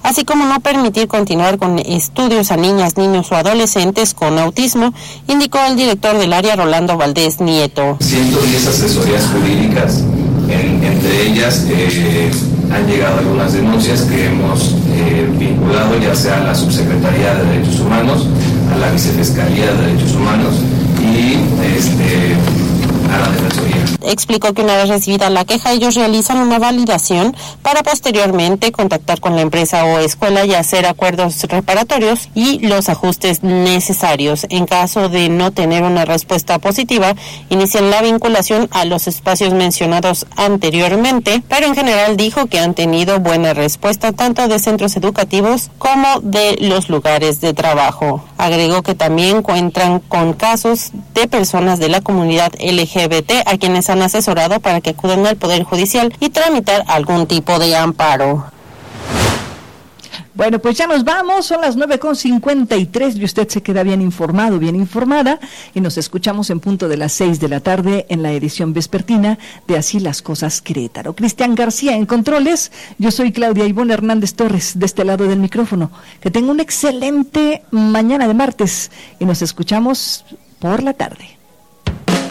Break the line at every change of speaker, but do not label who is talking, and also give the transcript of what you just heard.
así como no permitir continuar con estudios a niñas, niños o adolescentes con autismo, indicó el director del área, Rolando Valdés Nieto.
110 asesorías jurídicas, entre ellas han llegado algunas denuncias que hemos vinculado ya sea a la Subsecretaría de Derechos Humanos, a la Vicefiscalía de Derechos Humanos y a la Defensoría.
Explicó que una vez recibida la queja, ellos realizan una validación para posteriormente contactar con la empresa o escuela y hacer acuerdos reparatorios y los ajustes necesarios. En caso de no tener una respuesta positiva, inician la vinculación a los espacios mencionados anteriormente, pero en general dijo que han tenido buena respuesta tanto de centros educativos como de los lugares de trabajo. Agregó que también cuentan con casos de personas de la comunidad LGBT a quienes han asesorado para que acudan al Poder Judicial y tramitar algún tipo de amparo.
Bueno, pues ya nos vamos, son las 9:53 y usted se queda bien informado, bien informada, y nos escuchamos en punto de las 6 de la tarde en la edición vespertina de Así las Cosas Querétaro. Cristian García en controles, yo soy Claudia Ivonne Hernández Torres, de este lado del micrófono. Que tenga una excelente mañana de martes y nos escuchamos por la tarde.